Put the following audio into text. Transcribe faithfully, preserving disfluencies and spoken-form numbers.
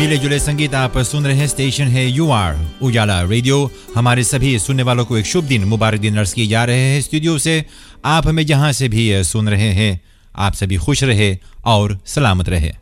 मिले जुले संगीत आप सुन रहे हैं। स्टेशन है यू आर उजाला रेडियो। हमारे सभी सुनने वालों को एक शुभ दिन मुबारक दिन अर्ज किए जा रहे हैं स्टूडियो से। आप हमें जहां से भी सुन रहे हैं, आप सभी खुश रहे और सलामत रहे।